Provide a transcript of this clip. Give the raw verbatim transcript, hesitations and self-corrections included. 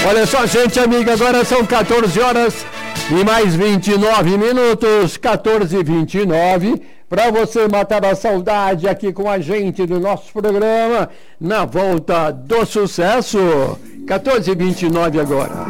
Olha só, gente amiga, agora são quatorze horas e mais vinte e nove minutos, quatorze e vinte e nove, para você matar a saudade aqui com a gente do nosso programa, na volta do sucesso, quatorze e vinte e nove agora.